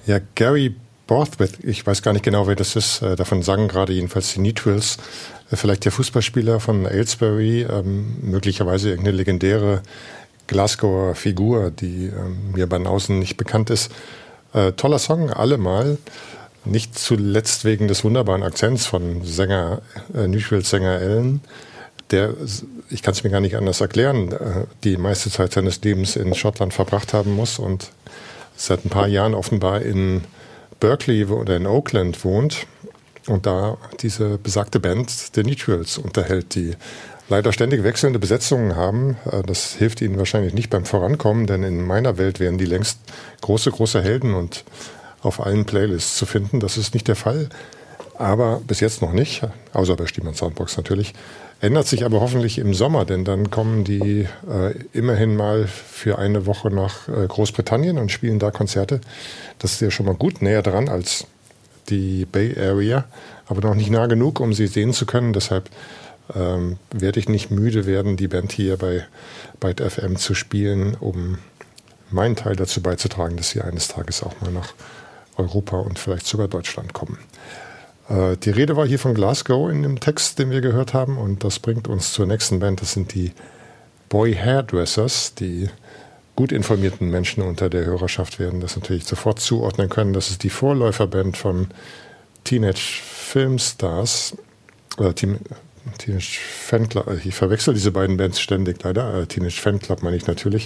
Ja, Gary Borthwick, ich weiß gar nicht genau, wer das ist. Davon sagen gerade jedenfalls die Neatwills. Vielleicht der Fußballspieler von Aylesbury, möglicherweise irgendeine legendäre Glasgower Figur, die mir bei außen nicht bekannt ist. Toller Song, allemal. Nicht zuletzt wegen des wunderbaren Akzents von Neatwills-Sänger Alan, der, ich kann es mir gar nicht anders erklären, die meiste Zeit seines Lebens in Schottland verbracht haben muss und seit ein paar Jahren offenbar in Berkeley oder in Oakland wohnt und da diese besagte Band The Neatwills unterhält, die leider ständig wechselnde Besetzungen haben. Das hilft ihnen wahrscheinlich nicht beim Vorankommen, denn in meiner Welt wären die längst große Helden und auf allen Playlists zu finden. Das ist nicht der Fall, aber bis jetzt noch nicht, außer bei Stiemann Soundbox natürlich. Ändert sich aber hoffentlich im Sommer, denn dann kommen die immerhin mal für eine Woche nach Großbritannien und spielen da Konzerte. Das ist ja schon mal gut näher dran als die Bay Area, aber noch nicht nah genug, um sie sehen zu können. Deshalb werde ich nicht müde werden, die Band hier bei Byte FM zu spielen, um meinen Teil dazu beizutragen, dass sie eines Tages auch mal nach Europa und vielleicht sogar Deutschland kommen. Die Rede war hier von Glasgow in dem Text, den wir gehört haben, und das bringt uns zur nächsten Band. Das sind die Boy Hairdressers, die gut informierten Menschen unter der Hörerschaft werden das natürlich sofort zuordnen können. Das ist die Vorläuferband von Teenage Filmstars, Teenage Fanclub. Ich verwechsel diese beiden Bands ständig leider. Teenage Fanclub meine ich natürlich.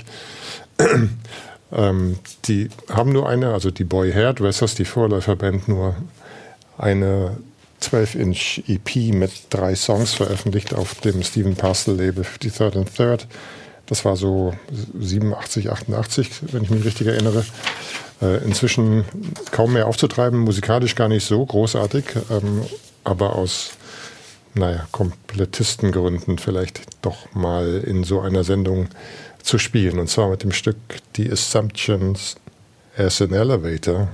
Die haben nur also die Boy Hairdressers, die Vorläuferband, nur eine 12-Inch EP mit 3 Songs veröffentlicht auf dem Stephen Parcell Label 53rd and Third. Das war so 87, 88, wenn ich mich richtig erinnere. Inzwischen kaum mehr aufzutreiben, musikalisch gar nicht so großartig, aber aus, Komplettistengründen vielleicht doch mal in so einer Sendung zu spielen. Und zwar mit dem Stück The Assumptions as an Elevator,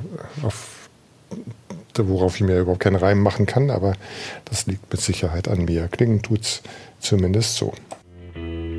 worauf ich mir überhaupt keinen Reim machen kann, aber das liegt mit Sicherheit an mir. Klingen tut's zumindest so.